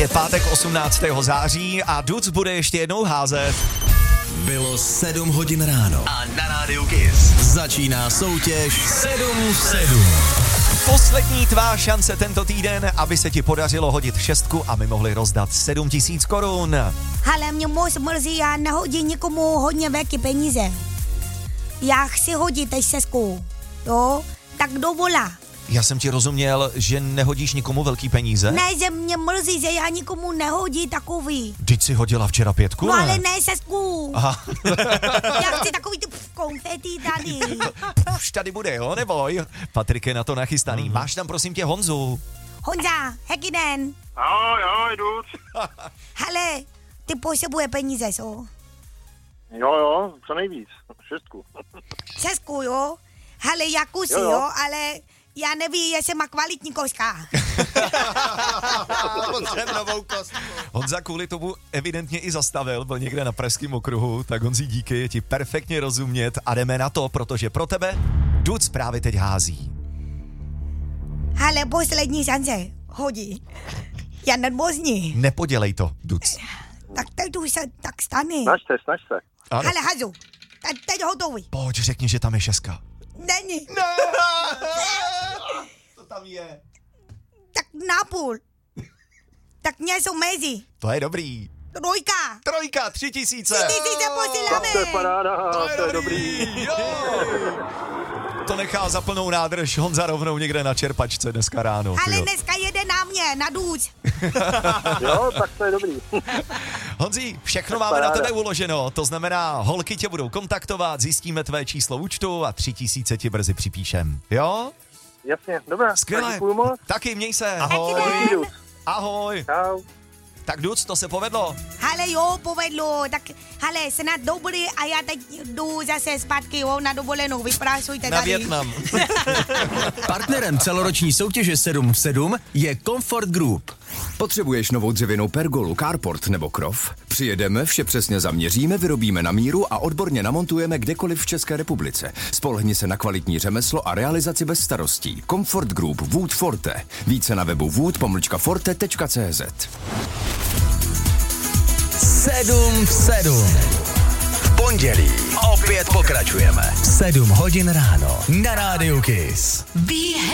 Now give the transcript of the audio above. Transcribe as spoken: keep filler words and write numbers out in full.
Je pátek osmnáctého září a Duc bude ještě jednou házet. Bylo sedm hodin ráno. A na rádiu Kiss Začíná soutěž sedm v sedm. Poslední tvá šance tento týden, aby se ti podařilo hodit šestku a my mohli rozdat sedm tisíc korun. Ale mě moc mrzí, já nehodím někomu hodně velké peníze. Já chci hodit teď sesku, jo? Tak kdo volá? Já jsem ti rozuměl, že nehodíš nikomu velký peníze? Ne, že mě mrzí, že já nikomu nehodí takový. Vždyť jsi hodila včera pětku, No ne? ale ne sesku. Aha. Já chci takový ty konfety tady. Už tady bude, jo, neboj. Patrik je na to nachystaný. Mm-hmm. Máš tam prosím tě Honzu. Honza, hezký den. Ahoj, ahoj, Duc. Hele, ty potřebuje peníze, co? Jo, jo, co nejvíc. Šestku. Sesku, jo? Hele, já kusy, jo, jo. jo, ale já nevím, jestli má kvalitní koska. Honza kvůli tomu evidentně i zastavil, byl někde na pražském okruhu, tak Honzi díky, je ti perfektně rozumět a jdeme na to, protože pro tebe Duc právě teď hází. Hele, poslední šance, hodí. Já nervózní. Nepodělej to, Duc. Tak teď už se tak stane. Snaž se, snaž se. Ano. Hele, hazu, teď, teď hotový. Pojď, řekni, že tam je šestka. Není. Ne! Co tam je? Tak napůl. Tak něco mezi. To je dobrý. Trojka. Trojka, tři tisíce. Tři tisíce posíláme. To je paráda, to je dobrý. Jo. To nechá za plnou nádrž Honza rovnou někde na čerpačce dneska ráno. Ale jo. dneska jede na mě, na Duc. Jo, tak to je dobrý. Honzi, všechno máme na tebe uloženo, to znamená, holky tě budou kontaktovat, zjistíme tvé číslo účtu a tři tisíce ti brzy připíšem. Jo? Jasně, dobré. Skvěle. Tak děkuju moc. Taky měj se. Ahoj. Díky, Duc. Ahoj. Čau. Tak Duc, to se povedlo. Hele jo, povedlo, tak hele, snad dobrý a já teď jdu zase zpátky, jo, na dovolenou, vyprásujte Na tady. Vietnam. Partnerem celoroční soutěže sedm v sedm je Comfort Group. Potřebuješ novou dřevěnou pergolu, carport nebo krov? Přijedeme, vše přesně zaměříme, vyrobíme na míru a odborně namontujeme kdekoliv v České republice. Spolehni se na kvalitní řemeslo a realizaci bez starostí. Comfort Group Wood Forte. Více na webu wood pomlčka forte tečka cé zet. sedm v sedm. v pondělí opět pokračujeme. sedm hodin ráno na rádiu Kiss.